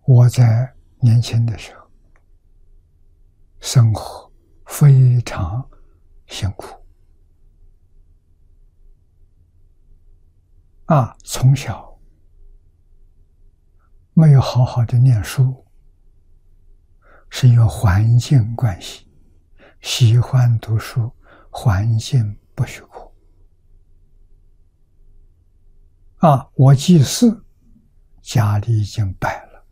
我在年轻的时候，生活非常辛苦从小没有好好的念书，是因为环境关系，喜欢读书，环境不许可我记事，家里已经摆了。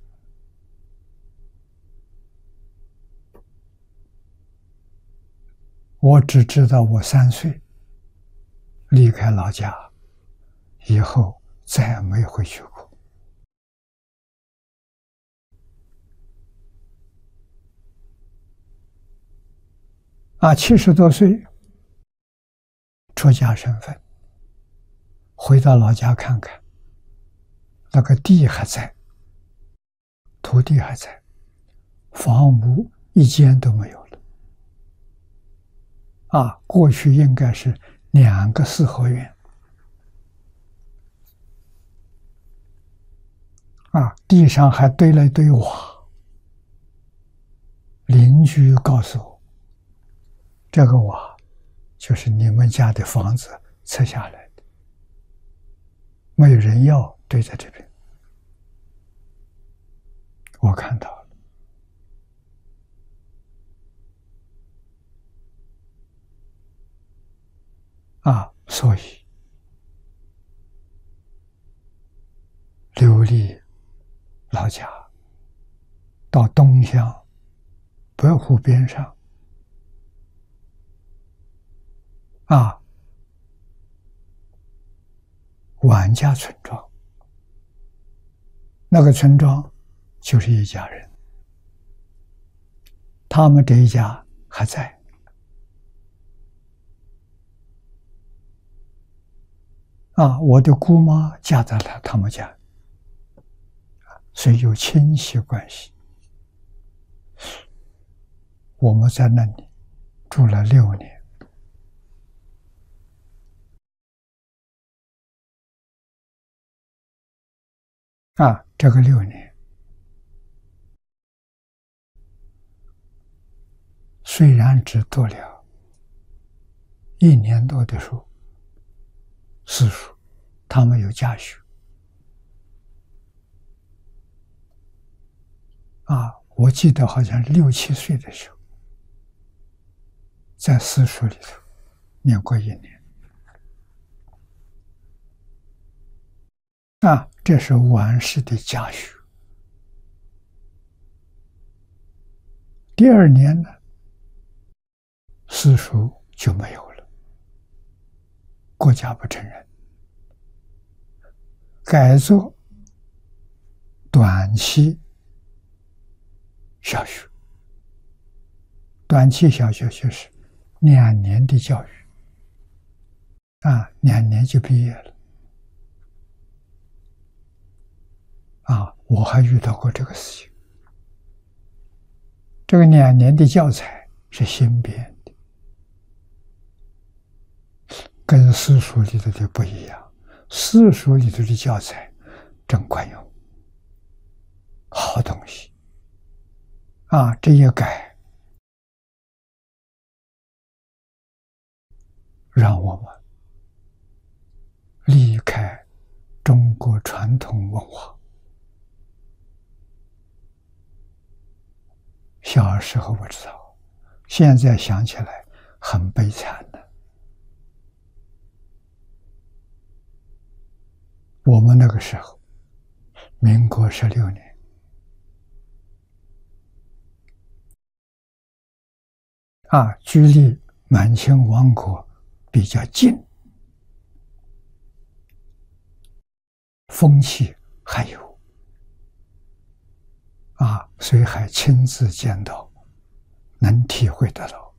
我只知道我3岁离开老家，以后再也没回去过。70多岁，出家身份，回到老家看看，那个地还在，土地还在，房屋一间都没有了。过去应该是2个4合院。地上还堆了一堆瓦。邻居告诉我，这个瓦就是你们家的房子拆下来的，没有人要，堆在这边。我看到了。所以流离老家，到东乡白湖边上万家村庄，那个村庄就是一家人，他们这一家还在。我的姑妈嫁在了他们家，所以有亲戚关系。我们在那里住了6年。这个6年，虽然只读了1年多的书，私塾，他们有家学。我记得好像6、7岁的时候，在私塾里头念过1年。这是晚世的家学。第2年呢，私塾就没有了，国家不承认，改做短期小学。短期小学就是2年的教育，2年就毕业了。我还遇到过这个事情。这个2年的教材是新编的，跟私塾里头的不一样。私塾里头的教材真管用，好东西这一改，让我们离开中国传统文化。小时候不知道，现在想起来很悲惨的。我们那个时候，民国16年，距离满清亡国比较近，风气还有所以还亲自见到，能体会得到。